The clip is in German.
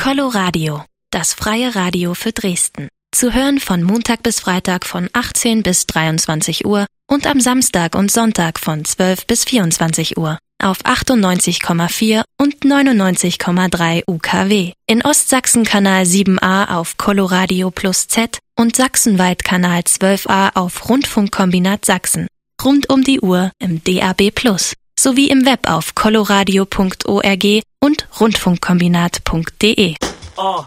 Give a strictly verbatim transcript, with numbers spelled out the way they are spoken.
Coloradio, das freie Radio für Dresden. Zu hören von Montag bis Freitag von achtzehn bis dreiundzwanzig Uhr und am Samstag und Sonntag von zwölf bis vierundzwanzig Uhr auf achtundneunzig Komma vier und neunundneunzig Komma drei U K W. In Ostsachsen Kanal sieben a auf Coloradio Plus Z und sachsenweit Kanal zwölf a auf Rundfunkkombinat Sachsen. Rund um die Uhr im D A B Plus. Sowie im Web auf coloradio punkt org und rundfunkkombinat punkt de. Oh,